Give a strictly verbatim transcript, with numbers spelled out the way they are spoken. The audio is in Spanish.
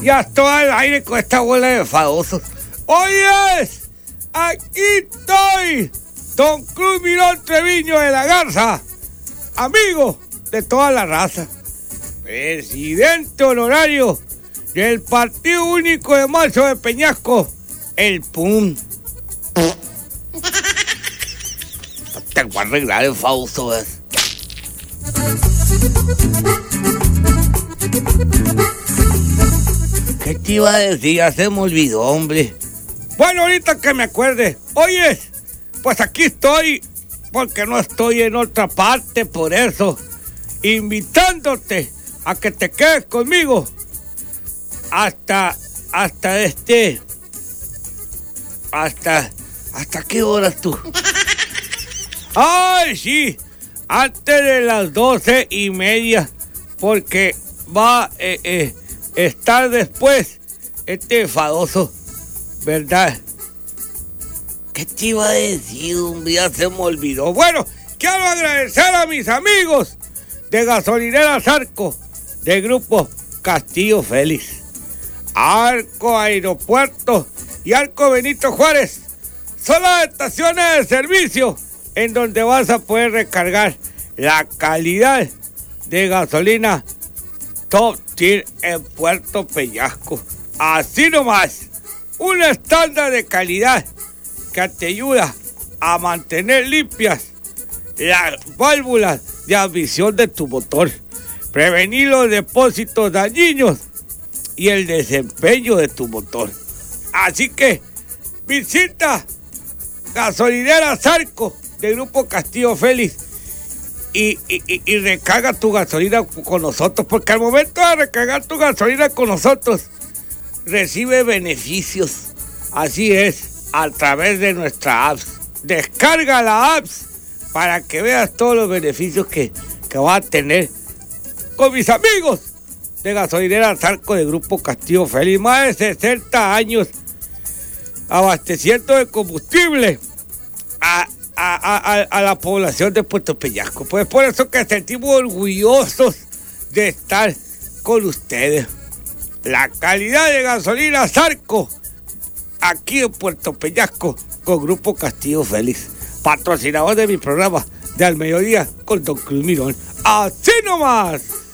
Ya estoy al aire con esta bola de fadosos. ¡Oyes! Aquí estoy, Don Cruz Mirón Treviño de la Garza, amigo de toda la raza, presidente honorario del Partido Único de Mazo de Peñasco, el P U M. Te voy a arreglar el fadoso, ¿ves? ¿Qué te iba a decir? Ya se me olvidó, hombre. Bueno, ahorita que me acuerde. Oye, pues aquí estoy, porque no estoy en otra parte, por eso, invitándote a que te quedes conmigo hasta, hasta este, hasta, ¿hasta qué horas tú? Ay, sí, antes de las doce y media, porque va a eh, eh, estar después este fadoso, ¿verdad? ¿Qué te iba a decir, hombre? Ya se me olvidó. Bueno, quiero agradecer a mis amigos de Gasolineras Arco, del grupo Castillo Félix, Arco Aeropuerto y Arco Benito Juárez. Son las estaciones de servicio en donde vas a poder recargar la calidad de gasolina Top Tier en Puerto Peñasco. Así nomás, un estándar de calidad que te ayuda a mantener limpias las válvulas de admisión de tu motor, prevenir los depósitos dañinos y el desempeño de tu motor. Así que visita Gasolineras Arco del grupo Castillo Félix y, y, y, y recarga tu gasolina con nosotros, porque al momento de recargar tu gasolina con nosotros recibe beneficios. Así es, a través de nuestra apps. Descarga la apps para que veas todos los beneficios que, que vas a tener con mis amigos de Gasolineras Arco del grupo Castillo Félix. Más de sesenta años abasteciendo de combustible a, a, a, a la población de Puerto Peñasco. Pues por eso que sentimos orgullosos de estar con ustedes. La calidad de gasolina Arco aquí en Puerto Peñasco con Grupo Castillo Félix, patrocinador de mi programa de Al Mediodía con Don Cruz Mirón. ¡Así nomás!